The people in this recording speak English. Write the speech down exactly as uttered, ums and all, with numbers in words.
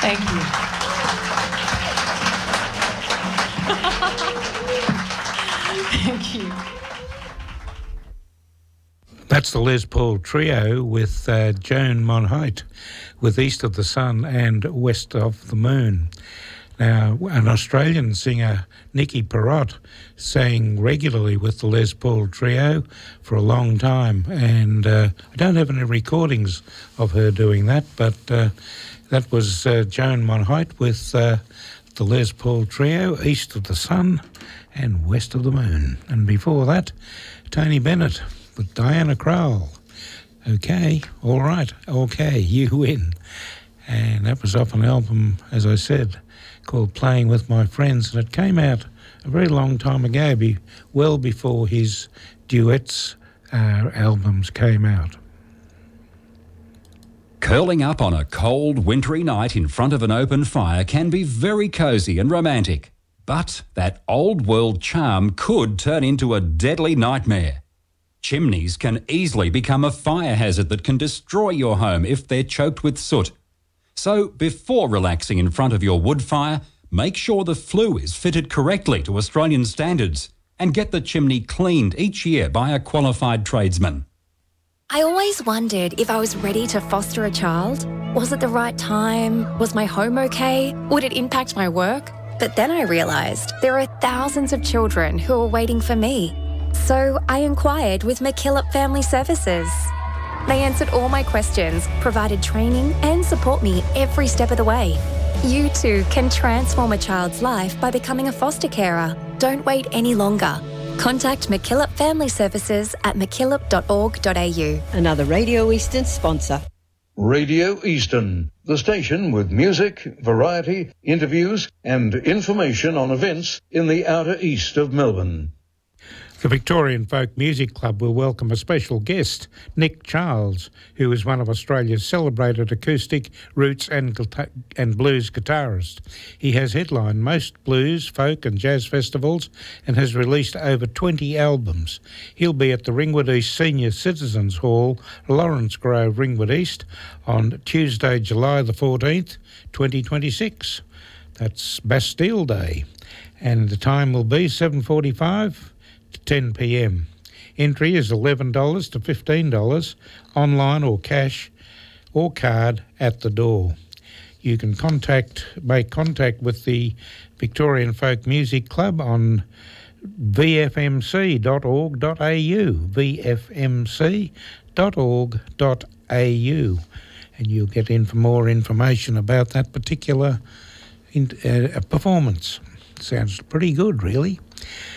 Thank you. Thank you. That's the Les Paul Trio with uh, Joan Monheit with East of the Sun and West of the Moon. Now, an Australian singer, Nikki Perrott, sang regularly with the Les Paul Trio for a long time, and uh, I don't have any recordings of her doing that, but uh, that was uh, Joan Monheit with uh, the Les Paul Trio, East of the Sun and West of the Moon. And before that, Tony Bennett with Diana Krall. Okay, all right, okay, you win. And that was off an album, as I said, called Playing With My Friends, and it came out a very long time ago, be, well before his duets uh, albums came out. Curling up on a cold, wintry night in front of an open fire can be very cosy and romantic, but that old-world charm could turn into a deadly nightmare. Chimneys can easily become a fire hazard that can destroy your home if they're choked with soot. So before relaxing in front of your wood fire, make sure the flue is fitted correctly to Australian standards and get the chimney cleaned each year by a qualified tradesman. I always wondered if I was ready to foster a child. Was it the right time? Was my home okay? Would it impact my work? But then I realised there are thousands of children who are waiting for me. So I inquired with McKillop Family Services. They answered all my questions, provided training and support me every step of the way. You too can transform a child's life by becoming a foster carer. Don't wait any longer. Contact McKillop Family Services at mckillop dot org dot a u. Another Radio Eastern sponsor. Radio Eastern, the station with music, variety, interviews and information on events in the outer east of Melbourne. The Victorian Folk Music Club will welcome a special guest, Nick Charles, who is one of Australia's celebrated acoustic, roots and, and blues guitarists. He has headlined most blues, folk and jazz festivals and has released over twenty albums. He'll be at the Ringwood East Senior Citizens Hall, Lawrence Grove, Ringwood East, on Tuesday, July the fourteenth, twenty twenty-six. That's Bastille Day. And the time will be seven forty-five to ten p m. Entry is eleven dollars to fifteen dollars, online or cash or card at the door. You can contact, make contact with the Victorian Folk Music Club on v f m c dot org dot a u, v f m c dot org dot a u, and you'll get in for more information about that particular in, uh, performance. Sounds pretty good, really.